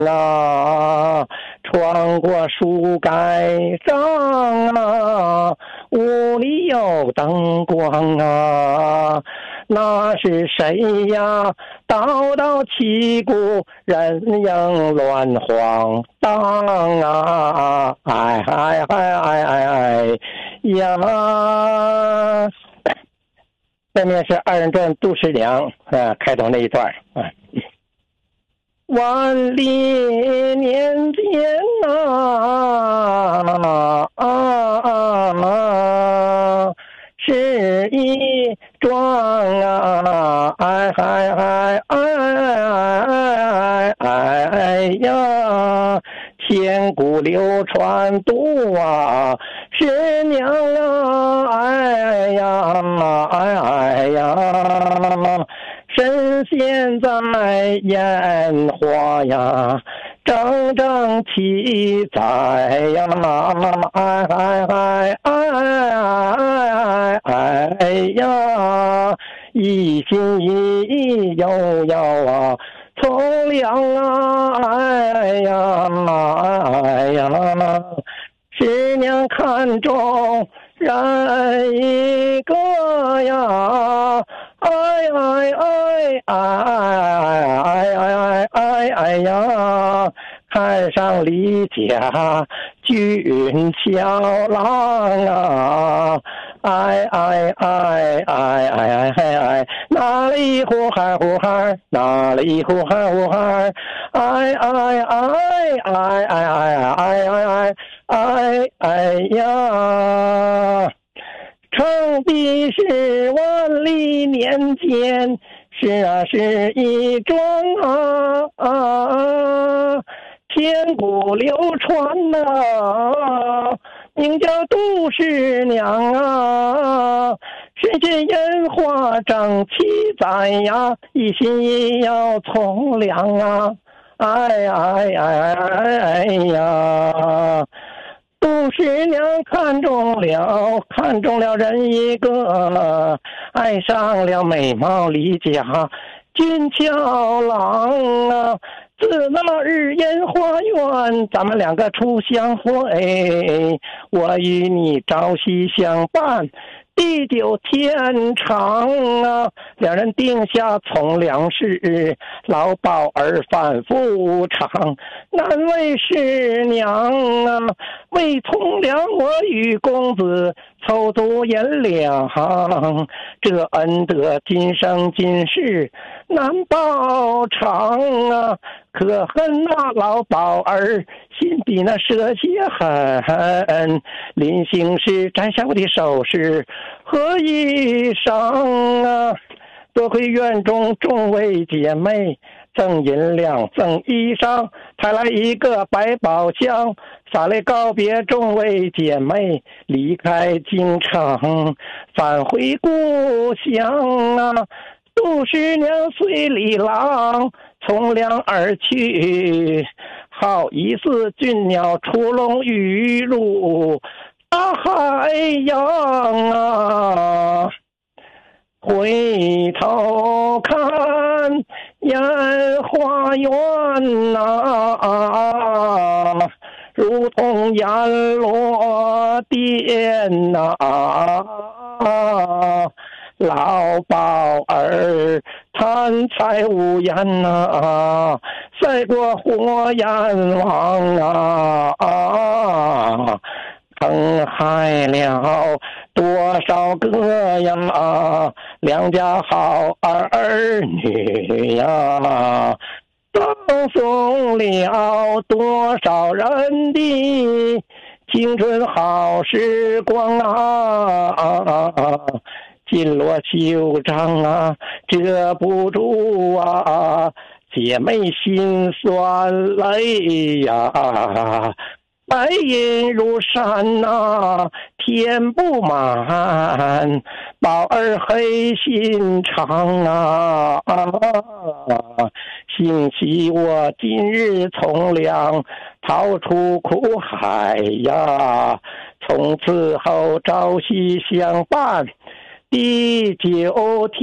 啊，穿过树盖上啊，屋里有灯光啊，那是谁呀？道道旗鼓，人影乱晃荡啊！哎哎哎哎哎哎呀！下面是二人转杜十娘开头那一段万历年间是一桩哎哎哎哎哎呀，千古流传度十娘哎呀哎哎呀，神仙在烟花呀，整整齐在呀，哎哎哎哎哎哎呀，一心一意又要从良哎呀哎呀，十娘看中人一个呀，哎哎哎哎哎哎哎呀，看上李家俊俏郎哎哎哎哎哎哎，哪里呼喊呼喊，哪里呼喊呼喊，哎哎哎哎哎哎哎哎哎呀！称的是万历年间，是一桩千古流传名叫杜十娘神仙烟花整齐在呀，一心一要从良哎哎哎哎呀！杜十娘看中了人一个，爱上了美貌离家俊俏郎自那日烟花园，咱们两个初相会，我与你朝夕相伴，地久天长两人定下从良事，老保儿反复唱，难为十娘为从良，我与公子凑足颜良，这恩德今生今世难报偿可恨那老保儿心底那蛇蝎痕，临行时摘下我的首饰和衣裳多亏院中众位姐妹赠银两赠衣裳，抬来一个百宝箱，洒泪告别众位姐妹，离开京城返回故乡杜十娘随李郎从良而去，好一似俊鸟出笼鱼入大海洋回头看烟花园如同阎罗殿老保儿贪财无厌赛过活阎王坑害了多少个良家好儿女葬送了多少人的青春好时光金罗袖章遮不住姐妹心酸泪白银如山填不满，宝儿黑心肠幸喜我今日从良逃出苦海从此后朝夕相伴地久天